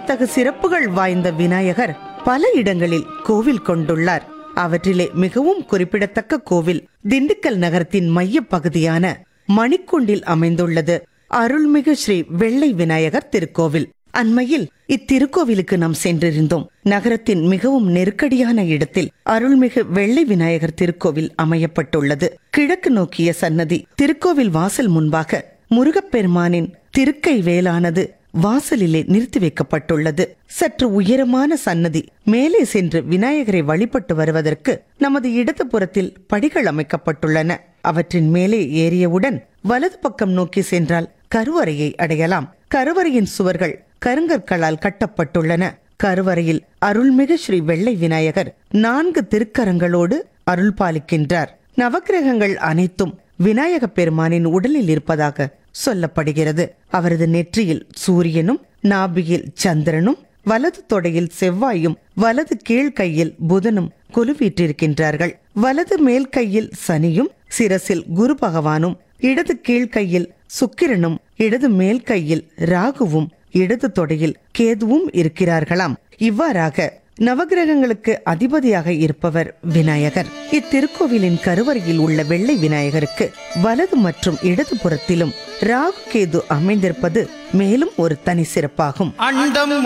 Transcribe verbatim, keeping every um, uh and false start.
வியத்தகு சிறப்புகள் வாய்ந்த விநாயகர் பல இடங்களில் கோவில் கொண்டுள்ளார். அவற்றிலே மிகவும் குறிப்பிடத்தக்க கோவில் திண்டுக்கல் நகரத்தின் மைய பகுதியான மணிக்குண்டில் அமைந்துள்ளது அருள்மிகு ஸ்ரீ வெள்ளை விநாயகர் திருக்கோவில். அண்மையில் இத்திருக்கோவிலுக்கு நாம் சென்றிருந்தோம். நகரத்தின் மிகவும் நெருக்கடியான இடத்தில் அருள்மிகு வெள்ளை விநாயகர் திருக்கோவில் அமையப்பட்டுள்ளது. கிழக்கு நோக்கிய சன்னதி. திருக்கோவில் வாசல் முன்பாக முருகப்பெருமானின் திருக்கை வேலானது வாசலிலே நிறுத்தி வைக்கப்பட்டுள்ளது. சற்று உயரமான சன்னதி. மேலே சென்று விநாயகரை வழிபட்டு வருவதற்கு நமது இடது புறத்தில் படிகள் அமைக்கப்பட்டுள்ளன. அவற்றின் மேலே ஏறியவுடன் வலது பக்கம் நோக்கி சென்றால் கருவறையை அடையலாம். கருவறையின் சுவர்கள் கருங்கற்களால் கட்டப்பட்டுள்ளன. கருவறையில் அருள்மிகு ஸ்ரீ வெள்ளை விநாயகர் நான்கு திருக்கரங்களோடு அருள் பாலிக்கின்றார். நவக்கிரகங்கள் அனைத்தும் விநாயக பெருமானின் உடலில் இருப்பதாக சொல்லப்படுகிறது. அவரது நெற்றியில் சூரியனும், நாபியில் சந்திரனும், வலது தொடையில் செவ்வாயும், வலது கீழ் கையில் புதனும் கொலுவீற்றிருக்கின்றார்கள். வலது மேல் கையில் சனியும், சிரசில் குரு பகவானும், இடது கீழ் கையில் சுக்கிரனும், இடது மேல் கையில் ராகுவும், இடது தொடையில் கேதுவும் இருக்கிறார்களாம். இவ்வாறாக நவகிரகங்களுக்கு அதிபதியாக இருப்பவர் விநாயகர். இத்திருக்கோவிலின் கருவறையில் உள்ள வெள்ளை விநாயகருக்கு வலது மற்றும் இடது புறத்திலும் ராகு கேது அமைந்திருப்பது மேலும் ஒரு தனி சிறப்பாகும். அண்டம்